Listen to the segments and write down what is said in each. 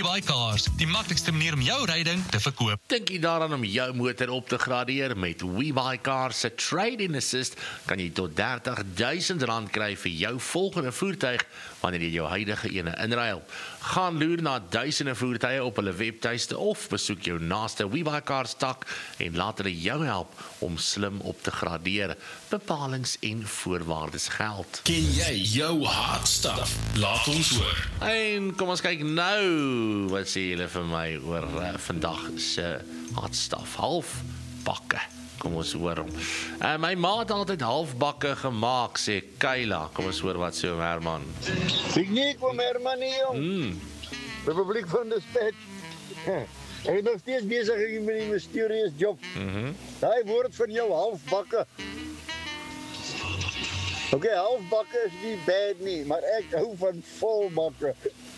WeBuy Cars, die maklikste manier om jou ryding te verkoop. Dink jy daaraan om jou motor op te gradeer? Met WeBuy Cars se Trade-in Assist kan jy tot R30,000 kry vir jou volgende voertuig wanneer jy jou huidige ene inruil. Gaan loer na duisende voertuie op hulle webtuiste of besoek jou naaste WeBuy Cars tak en laat hulle jou help om slim op te gradeer. Bepalings en voorwaardes geld. Ken jy jou hard stuff? Laat ons hoor. En kom ons kyk nou, wat sê julle vir my oor vandag se hard stuff, halfbakke. Kom ons hoor hom. My ma het altyd halfbakke gemaak, sê Kayla. Kom ons hoor wat sê oom Herman. Ek nie kom Herman nie, jong. Republiek van de Spet. Ek is nog steeds bezig met die mysterious job. Daai woord van jou halfbakke. Oké, halfbakke is nie bad nie, maar ek hou van volbakke.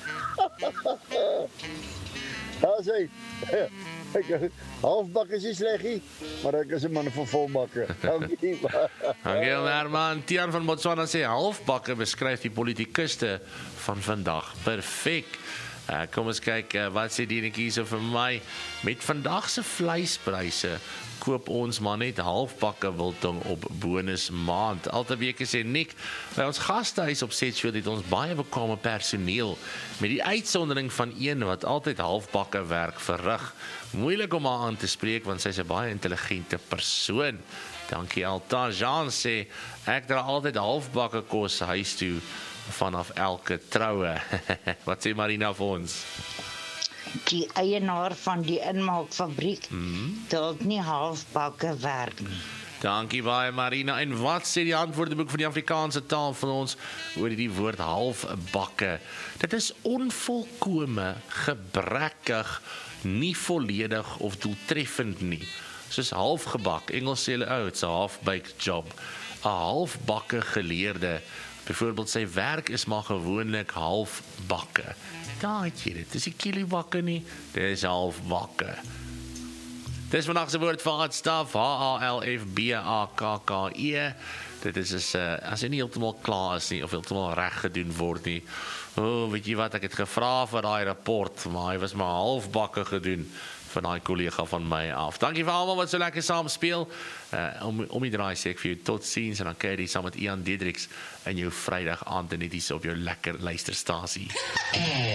Daar sê halfbakke is nie sleggie, maar ek is 'n man van volbakke. Dankie. Dankie oom Herman. Tiaan van Botswana sê halfbakke beskryf die politikuste van vandag. Perfek. Kom ons kyk, wat sê die enetjie so vir my. Met vandag se vleispryse koop ons maar net halfbakke biltong op bonus maand. Alteweke sê Nick, by ons gastehuis op Setfield het ons baie bekwame personeel, met die uitsondering van een wat altyd halfbakke werk verrig. Moeilik om haar aan te spreek, want sy is 'n baie intelligente persoon. Dankie Alta. Jean sê, ek dra altyd halfbakke kos huis toe, vanaf elke troue. Wat sê Marina vir ons? Die eienaar van die inmaakfabriek dalk nie halfbakke werk nie. Dankie baie Marina. En wat sê die antwoordeboek van die Afrikaanse taal van ons oor die woord halfbakke? Dit is onvolkome, gebrekkig, nie volledig of doeltreffend nie. Soos halfgebak. Engels sê hulle, it's a half-baked job. 'n Halfbakke geleerde, byvoorbeeld sy werk is maar gewoonlik halfbakke. Daar het jy dit. Dis nie kilobakke nie, dis halfbakke. Dis vandag se woord vir hard stuff, HALFBAKKE. Dit is as jy nie heeltemal klaar is nie, of heeltemal reg gedoen word nie. Weet jy wat, ek het gevra vir daai rapport, maar hy was maar halfbakke gedoen van daai kollega van my af. Dankie vir almal wat so lekker saam speel. Om die draai sê ek vir jou tot ziens en dan kyk jy saam met Ian Diedriks in jou Vrydag aand en net hier op jou lekker luisterstasie.